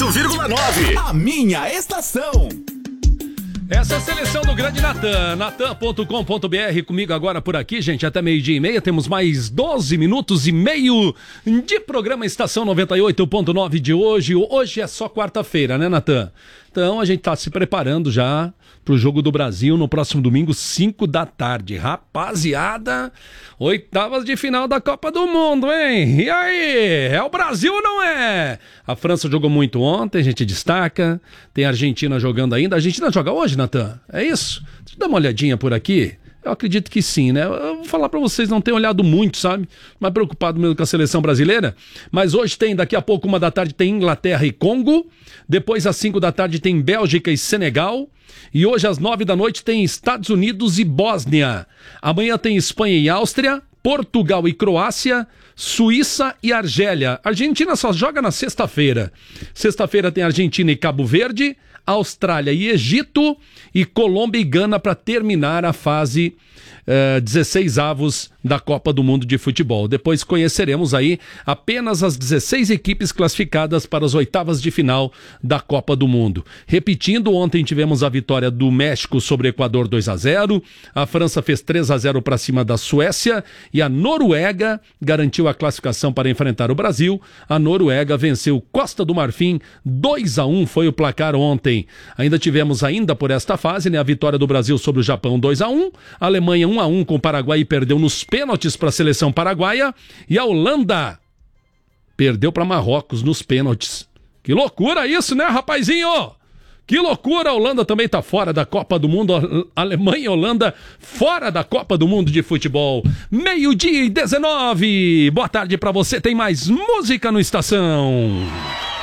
98,9. A minha estação. Essa é a seleção do grande Natan, natan.com.br, comigo agora por aqui, gente, até 12:30, temos mais 12 minutos e meio de programa Estação 98.9 de hoje. Hoje é só quarta-feira, né, Natan? Então a gente tá se preparando já pro Jogo do Brasil no próximo domingo, 5 da tarde. Rapaziada, oitavas de final da Copa do Mundo, hein? E aí, é o Brasil ou não é? A França jogou muito ontem, a gente destaca. Tem a Argentina jogando ainda. A Argentina joga hoje, Natan? É isso? Deixa eu dar uma olhadinha por aqui. Eu acredito que sim, né? Eu vou falar pra vocês, não tenho olhado muito, sabe? Mais preocupado mesmo com a seleção brasileira. Mas hoje tem, daqui a pouco, 1 da tarde, tem Inglaterra e Congo. Depois, às 5 da tarde, tem Bélgica e Senegal. E hoje, às 9 da noite, tem Estados Unidos e Bósnia. Amanhã tem Espanha e Áustria, Portugal e Croácia, Suíça e Argélia. A Argentina só joga na sexta-feira. Sexta-feira tem Argentina e Cabo Verde, Austrália e Egito e Colômbia e Gana para terminar a fase 16avos da Copa do Mundo de Futebol. Depois conheceremos aí apenas as 16 equipes classificadas para as oitavas de final da Copa do Mundo. Repetindo, ontem tivemos a vitória do México sobre o Equador 2-0, a França fez 3-0 para cima da Suécia e a Noruega garantiu a classificação para enfrentar o Brasil. A Noruega venceu Costa do Marfim, 2-1 foi o placar ontem. Ainda tivemos por esta fase, né, a vitória do Brasil sobre o Japão 2-1, a Alemanha 1-1 com o Paraguai e perdeu nos pênaltis para a seleção paraguaia, e a Holanda perdeu para Marrocos nos pênaltis. Que loucura isso, né, rapazinho? Que loucura, a Holanda também está fora da Copa do Mundo, Alemanha e Holanda fora da Copa do Mundo de Futebol. 12:19, boa tarde para você, tem mais música no Estação.